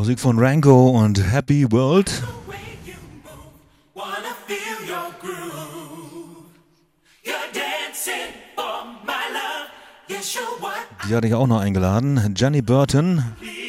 Musik von Rango und Happy World. Die hatte ich auch noch eingeladen. Jenny Burton.